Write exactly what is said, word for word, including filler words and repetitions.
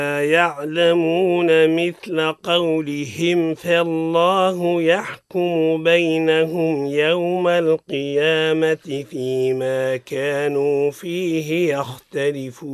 يعلمون مثل قولهم فالله يحكم بينهم يوم القيامة فيما كانوا فيه يختلفون